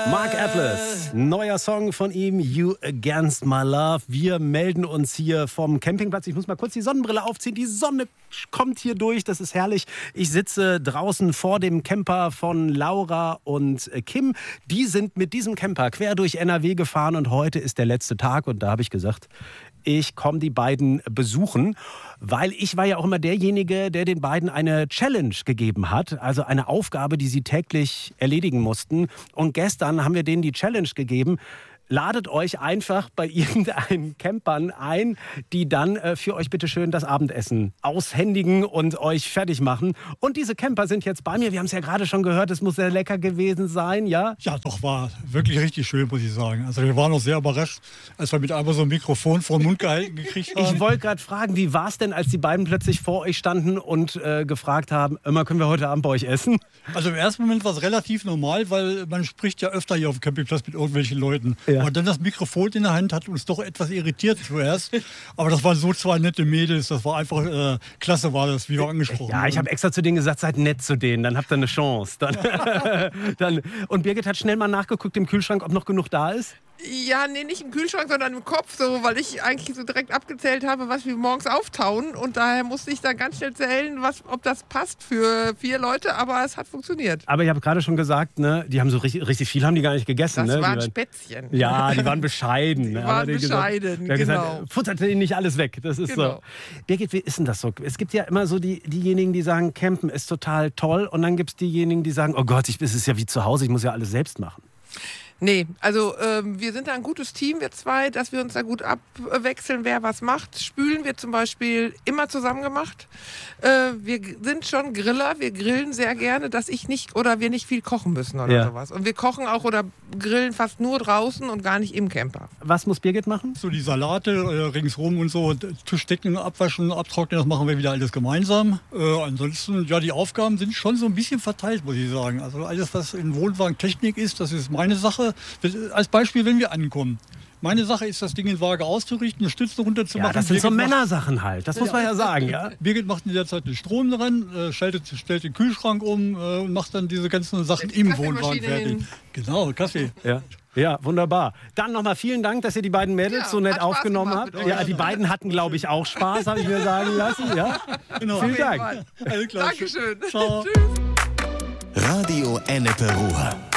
Mark Atlas, neuer Song von ihm, You Against My Love. Wir melden uns hier vom Campingplatz. Ich muss mal kurz die Sonnenbrille aufziehen. Die Sonne kommt hier durch, das ist herrlich. Ich sitze draußen vor dem Camper von Laura und Kim. Die sind mit diesem Camper quer durch NRW gefahren und heute ist der letzte Tag. Und da habe ich gesagt, ich komme die beiden besuchen, weil ich war ja auch immer derjenige, der den beiden eine Challenge gegeben hat, also eine Aufgabe, die sie täglich erledigen mussten. Und gestern haben wir denen die Challenge gegeben, ladet euch einfach bei irgendeinen Campern ein, die dann für euch bitte schön das Abendessen aushändigen und euch fertig machen. Und diese Camper sind jetzt bei mir. Wir haben es ja gerade schon gehört, es muss sehr lecker gewesen sein, ja? Ja, doch, war wirklich richtig schön, muss ich sagen. Also wir waren auch sehr überrascht, als wir mit einmal so ein Mikrofon vor den Mund gehalten gekriegt haben. Ich wollte gerade fragen, wie war es denn, als die beiden plötzlich vor euch standen und gefragt haben, immer können wir heute Abend bei euch essen? Also im ersten Moment war es relativ normal, weil man spricht ja öfter hier auf dem Campingplatz mit irgendwelchen Leuten. Ja. Und dann das Mikrofon in der Hand hat uns doch etwas irritiert zuerst. Aber das waren so zwei nette Mädels, das war einfach klasse, war das, wie wir angesprochen haben. Ja, ich habe extra zu denen gesagt, seid nett zu denen, dann habt ihr eine Chance. Und Birgit hat schnell mal nachgeguckt im Kühlschrank, ob noch genug da ist. Ja, nee, nicht im Kühlschrank, sondern im Kopf, so, weil ich eigentlich so direkt abgezählt habe, was wir morgens auftauen. Und daher musste ich dann ganz schnell zählen, ob das passt für 4 Leute, aber es hat funktioniert. Aber ich habe gerade schon gesagt, ne, die haben so richtig viel haben die gar nicht gegessen. Das ne? waren Spätzchen. Ja, die waren bescheiden. Die waren bescheiden, genau. genau. Futterte ihnen nicht alles weg, das ist Genau. so. Birgit, wie ist denn das so? Es gibt ja immer so diejenigen, die sagen, Campen ist total toll. Und dann gibt es diejenigen, die sagen, oh Gott, es ist ja wie zu Hause, ich muss ja alles selbst machen. Nee, also wir sind da ein gutes Team, wir zwei, dass wir uns da gut abwechseln, wer was macht. Spülen wir zum Beispiel immer zusammen gemacht. Wir sind schon Griller, wir grillen sehr gerne, dass wir nicht viel kochen müssen oder sowas. Und wir kochen auch oder grillen fast nur draußen und gar nicht im Camper. Was muss Birgit machen? So die Salate ringsrum und so, Tischdecken abwaschen, abtrocknen, das machen wir wieder alles gemeinsam. Ansonsten, ja, die Aufgaben sind schon so ein bisschen verteilt, muss ich sagen. Also alles, was in Wohnwagen Technik ist, das ist meine Sache. Als Beispiel, wenn wir ankommen. Meine Sache ist, das Ding in Waage auszurichten, eine Stütze runterzumachen. Ja, das sind so Männersachen halt, das muss man ja sagen. Ja? Birgit macht in der Zeit den Strom dran, stellt den Kühlschrank um und macht dann diese ganzen Sachen im Wohnwagen fertig. Genau, Kaffee. Ja, wunderbar. Dann nochmal vielen Dank, dass ihr die beiden Mädels so nett aufgenommen habt. Ja, die beiden hatten, glaube ich, auch Spaß, habe ich mir sagen lassen. Ja? Genau. Vielen Dank. Alles klar. Dankeschön. Ciao. Tschüss. Radio Ennepe Ruhr.